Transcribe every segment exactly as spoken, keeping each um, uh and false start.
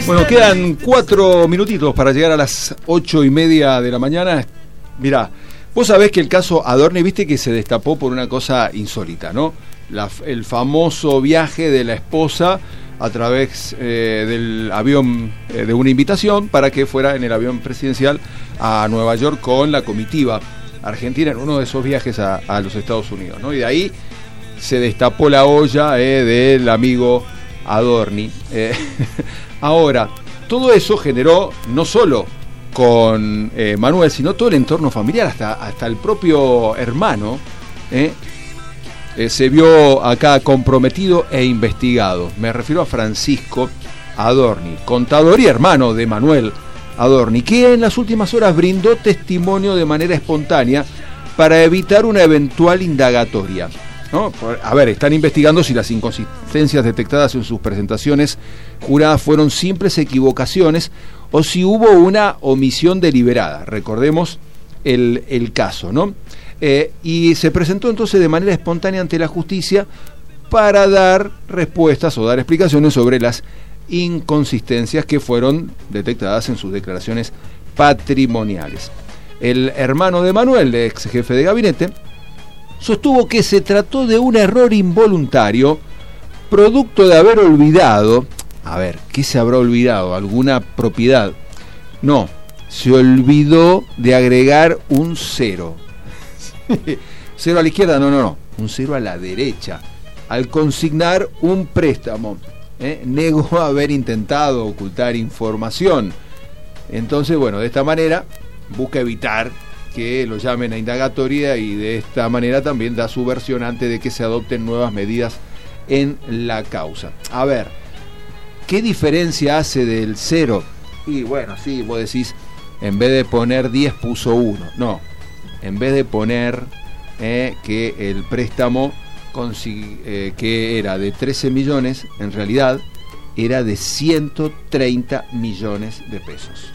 Bueno, quedan cuatro minutitos para llegar a las ocho y media de la mañana. Mirá, vos sabés que el caso Adorni, viste que se destapó por una cosa insólita, ¿no? La, el famoso viaje de la esposa a través eh, del avión, eh, de una invitación para que fuera en el avión presidencial a Nueva York con la comitiva argentina en uno de esos viajes a, a los Estados Unidos, ¿no? Y de ahí se destapó la olla eh, del amigo Adorni. Eh, ahora, todo eso generó no solo con eh, Manuel, sino todo el entorno familiar, hasta, hasta el propio hermano, eh, eh, se vio acá comprometido e investigado. Me refiero a Francisco Adorni, contador y hermano de Manuel Adorni, que en las últimas horas brindó testimonio de manera espontánea para evitar una eventual indagatoria, ¿no? A ver, están investigando si las inconsistencias detectadas en sus presentaciones juradas fueron simples equivocaciones o si hubo una omisión deliberada. Recordemos el, el caso, ¿no? Eh, y se presentó entonces de manera espontánea ante la justicia para dar respuestas o dar explicaciones sobre las inconsistencias que fueron detectadas en sus declaraciones patrimoniales. El hermano de Manuel, el ex jefe de gabinete, sostuvo que se trató de un error involuntario, producto de haber olvidado, a ver, ¿qué se habrá olvidado? ¿Alguna propiedad? No, se olvidó de agregar un cero. ¿Cero a la izquierda? No, no, no, un cero a la derecha. Al consignar un préstamo, ¿eh? negó haber intentado ocultar información. Entonces, bueno, de esta manera busca evitar que lo llamen a indagatoria y de esta manera también da su versión antes de que se adopten nuevas medidas en la causa. A ver, ¿qué diferencia hace del cero? Y bueno, sí, vos decís, en vez de poner diez puso uno. No, en vez de poner eh, que el préstamo consig- eh, que era de trece millones, en realidad era de ciento treinta millones de pesos.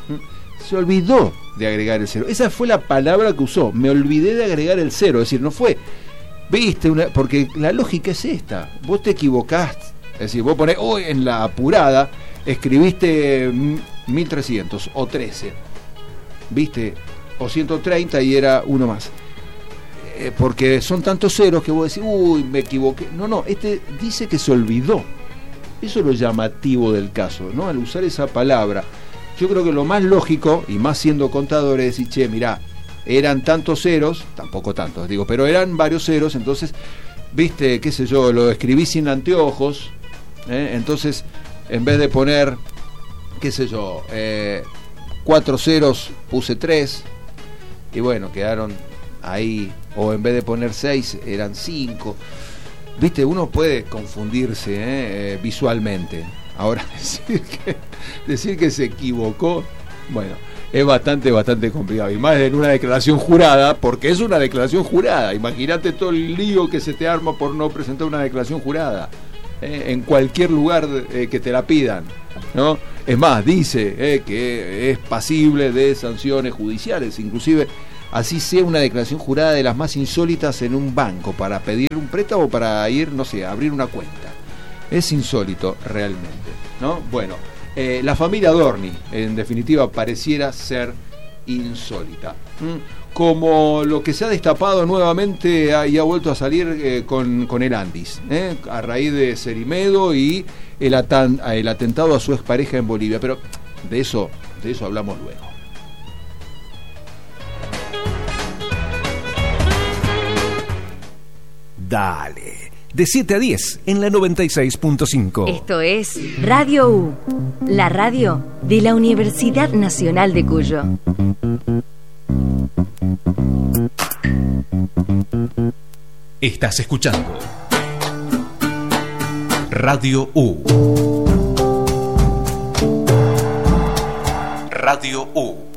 Se olvidó de agregar el cero. Esa fue la palabra que usó. Me olvidé de agregar el cero. Es decir, no fue, viste, una, porque la lógica es esta. Vos te equivocaste. Es decir, vos ponés, hoy en la apurada, escribiste mil trescientos o trece. Viste, o ciento treinta y era uno más. Eh, porque son tantos ceros que vos decís, uy, me equivoqué. No, no, este dice que se olvidó. Eso es lo llamativo del caso, ¿no? Al usar esa palabra. Yo creo que lo más lógico, y más siendo contador, es decir, che, mirá, eran tantos ceros, tampoco tantos, digo, pero eran varios ceros, entonces, viste, qué sé yo, lo escribí sin anteojos, ¿eh? Entonces, en vez de poner, qué sé yo, eh, cuatro ceros, puse tres, y bueno, quedaron ahí, o en vez de poner seis, eran cinco. Viste, uno puede confundirse ¿eh? Eh, visualmente. Ahora, decir que, decir que se equivocó, bueno, es bastante, bastante complicado. Y más en una declaración jurada, porque es una declaración jurada. Imagínate todo el lío que se te arma por no presentar una declaración jurada, ¿eh? En cualquier lugar eh, que te la pidan, ¿no? Es más, dice eh, que es pasible de sanciones judiciales, inclusive así sea una declaración jurada de las más insólitas en un banco para pedir un préstamo o para ir, no sé, a abrir una cuenta. Es insólito realmente, ¿no? Bueno, eh, la familia Adorni, en definitiva, pareciera ser insólita. ¿Mm? Como lo que se ha destapado nuevamente ha, y ha vuelto a salir eh, con, con el Andis, ¿eh? A raíz de Cerimedo y el, atan, el atentado a su expareja en Bolivia. Pero de eso, de eso hablamos luego. Dale. De siete a diez en la noventa y seis punto cinco. Esto es Radio U, la radio de la Universidad Nacional de Cuyo. Estás escuchando Radio U. Radio U.